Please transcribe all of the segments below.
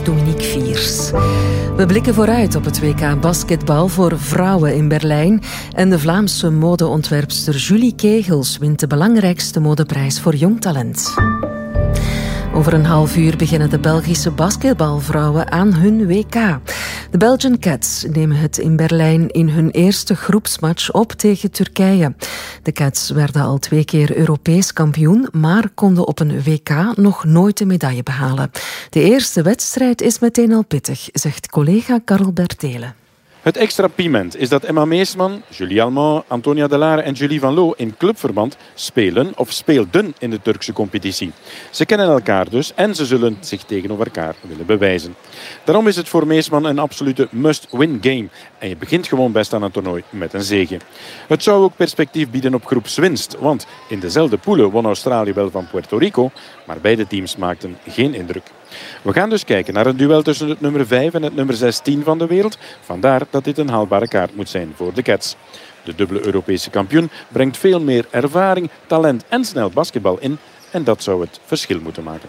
Dominique Viers. We blikken vooruit op het WK basketbal voor vrouwen in Berlijn. En de Vlaamse modeontwerpster Julie Kegels wint de belangrijkste modeprijs voor jong talent. Over een half uur beginnen de Belgische basketbalvrouwen aan hun WK. De Belgian Cats nemen het in Berlijn in hun eerste groepsmatch op tegen Turkije. De Cats werden al 2 keer Europees kampioen, maar konden op een WK nog nooit een medaille behalen. De eerste wedstrijd is meteen al pittig, zegt collega Karel Bertele. Het extra piment is dat Emma Meesman, Julie Allemand, Antonia Delare en Julie Van Loo in clubverband spelen of speelden in de Turkse competitie. Ze kennen elkaar dus en ze zullen zich tegenover elkaar willen bewijzen. Daarom is het voor Meesman een absolute must-win game. En je begint gewoon best aan het toernooi met een zege. Het zou ook perspectief bieden op groepswinst, want in dezelfde poelen won Australië wel van Puerto Rico, maar beide teams maakten geen indruk. We gaan dus kijken naar een duel tussen het nummer 5 en het nummer 16 van de wereld. Vandaar dat dit een haalbare kaart moet zijn voor de Cats. De dubbele Europese kampioen brengt veel meer ervaring, talent en snel basketbal in. En dat zou het verschil moeten maken.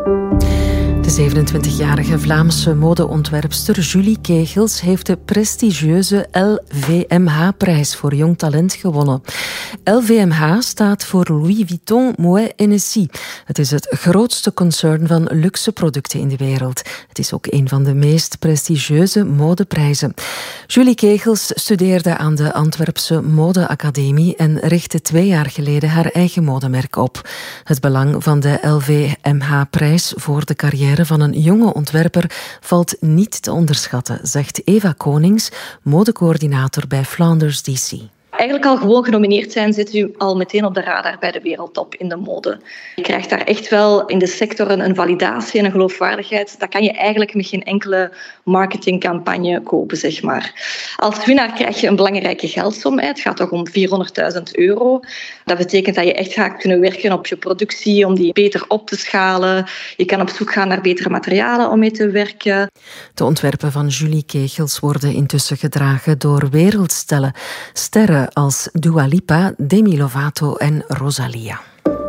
De 27-jarige Vlaamse modeontwerpster Julie Kegels heeft de prestigieuze LVMH-prijs voor jong talent gewonnen. LVMH staat voor Louis Vuitton Moet Hennessy. Het is het grootste concern van luxe producten in de wereld. Het is ook een van de meest prestigieuze modeprijzen. Julie Kegels studeerde aan de Antwerpse Modeacademie en richtte 2 jaar geleden haar eigen modemerk op. Het belang van de LVMH-prijs voor de carrière van een jonge ontwerper valt niet te onderschatten, zegt Eva Konings, modecoördinator bij Flanders DC. Eigenlijk al gewoon genomineerd zijn, zit u al meteen op de radar bij de wereldtop in de mode. Je krijgt daar echt wel in de sector een validatie en een geloofwaardigheid. Dat kan je eigenlijk met geen enkele marketingcampagne kopen, zeg maar. Als winnaar krijg je een belangrijke geldsom. Het gaat toch om €400.000. Dat betekent dat je echt gaat kunnen werken op je productie, om die beter op te schalen. Je kan op zoek gaan naar betere materialen om mee te werken. De ontwerpen van Julie Kegels worden intussen gedragen door wereldsterren als Dua Lipa, Demi Lovato en Rosalia.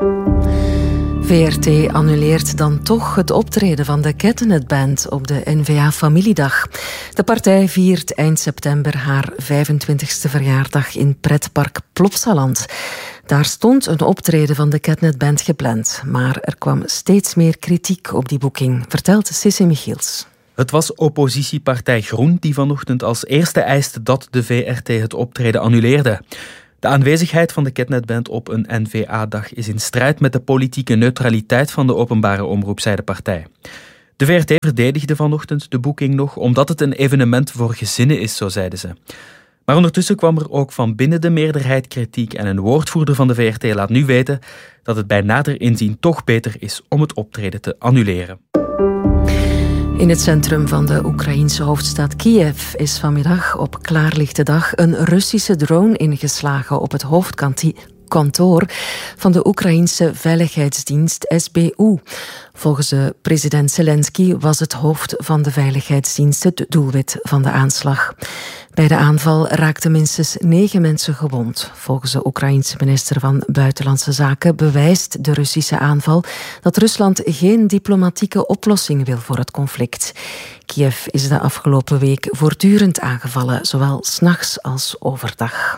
VRT annuleert dan toch het optreden van de Ketnet Band op de N-VA-familiedag. De partij viert eind september haar 25e verjaardag in pretpark Plopsaland. Daar stond een optreden van de Ketnet Band gepland, maar er kwam steeds meer kritiek op die boeking, vertelt Sissi Michiels. Het was oppositiepartij Groen die vanochtend als eerste eiste dat de VRT het optreden annuleerde. De aanwezigheid van de Ketnet Band op een N-VA-dag is in strijd met de politieke neutraliteit van de openbare omroep, zei de partij. De VRT verdedigde vanochtend de boeking nog omdat het een evenement voor gezinnen is, zo zeiden ze. Maar ondertussen kwam er ook van binnen de meerderheid kritiek en een woordvoerder van de VRT laat nu weten dat het bij nader inzien toch beter is om het optreden te annuleren. In het centrum van de Oekraïense hoofdstad Kiev is vanmiddag op klaarlichte dag een Russische drone ingeslagen op het hoofdkantoor van de Oekraïense veiligheidsdienst SBU. Volgens de president Zelensky was het hoofd van de veiligheidsdienst het doelwit van de aanslag. Bij de aanval raakten minstens 9 mensen gewond. Volgens de Oekraïense minister van Buitenlandse Zaken bewijst de Russische aanval dat Rusland geen diplomatieke oplossing wil voor het conflict. Kiev is de afgelopen week voortdurend aangevallen, zowel 's nachts als overdag.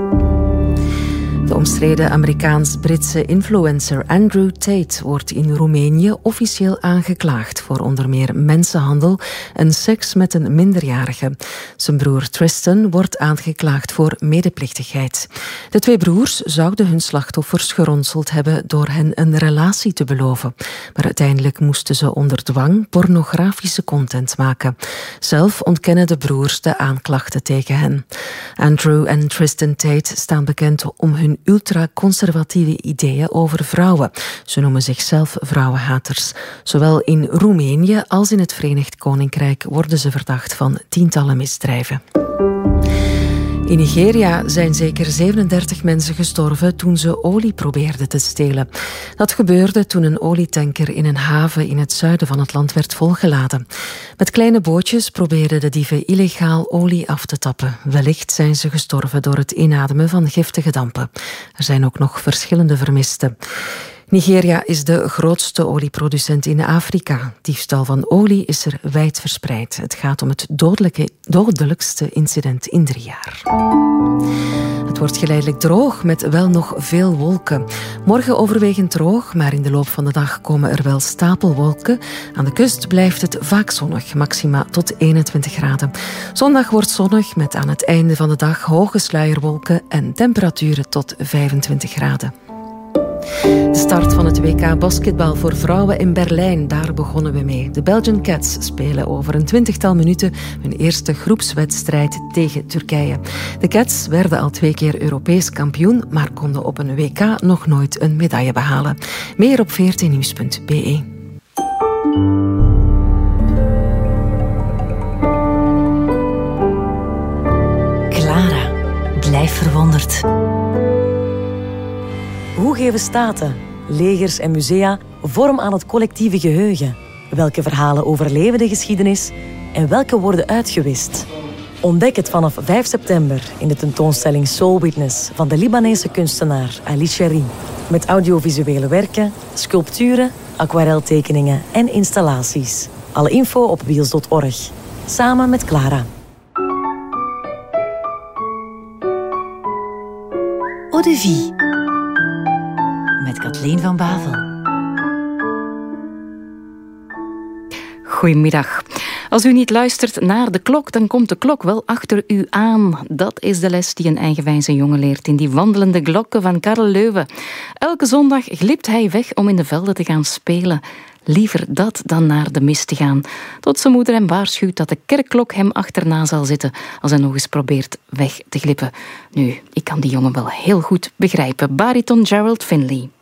De omstreden Amerikaans-Britse influencer Andrew Tate wordt in Roemenië officieel aangeklaagd voor onder meer mensenhandel en seks met een minderjarige. Zijn broer Tristan wordt aangeklaagd voor medeplichtigheid. De 2 broers zouden hun slachtoffers geronseld hebben door hen een relatie te beloven. Maar uiteindelijk moesten ze onder dwang pornografische content maken. Zelf ontkennen de broers de aanklachten tegen hen. Andrew en Tristan Tate staan bekend om hun ultraconservatieve ideeën over vrouwen. Ze noemen zichzelf vrouwenhaters. Zowel in Roemenië als in het Verenigd Koninkrijk worden ze verdacht van tientallen misdrijven. In Nigeria zijn zeker 37 mensen gestorven toen ze olie probeerden te stelen. Dat gebeurde toen een olietanker in een haven in het zuiden van het land werd volgeladen. Met kleine bootjes probeerden de dieven illegaal olie af te tappen. Wellicht zijn ze gestorven door het inademen van giftige dampen. Er zijn ook nog verschillende vermisten. Nigeria is de grootste olieproducent in Afrika. Diefstal van olie is er wijd verspreid. Het gaat om het dodelijkste incident in 3 jaar. Het wordt geleidelijk droog met wel nog veel wolken. Morgen overwegend droog, maar in de loop van de dag komen er wel stapelwolken. Aan de kust blijft het vaak zonnig, maxima tot 21 graden. Zondag wordt zonnig met aan het einde van de dag hoge sluierwolken en temperaturen tot 25 graden. De start van het WK basketbal voor vrouwen in Berlijn, daar begonnen we mee. De Belgian Cats spelen over een 20-tal minuten hun eerste groepswedstrijd tegen Turkije. De Cats werden al 2 keer Europees kampioen, maar konden op een WK nog nooit een medaille behalen. Meer op vrtnieuws.be. Clara, blijf verwonderd. Hoe geven staten, legers en musea vorm aan het collectieve geheugen? Welke verhalen overleven de geschiedenis en welke worden uitgewist? Ontdek het vanaf 5 september in de tentoonstelling Soul Witness van de Libanese kunstenaar Ali Cherry. Met audiovisuele werken, sculpturen, aquareltekeningen en installaties. Alle info op wiels.org. Samen met Clara. Eau de vie. Met Kathleen van Bavel. Goedemiddag. Als u niet luistert naar de klok, dan komt de klok wel achter u aan. Dat is de les die een eigenwijze jongen leert in die wandelende glokken van Karel Leuwe. Elke zondag glipt hij weg om in de velden te gaan spelen. Liever dat dan naar de mis te gaan. Tot zijn moeder hem waarschuwt dat de kerkklok hem achterna zal zitten als hij nog eens probeert weg te glippen. Nu, ik kan die jongen wel heel goed begrijpen. Bariton Gerald Finley.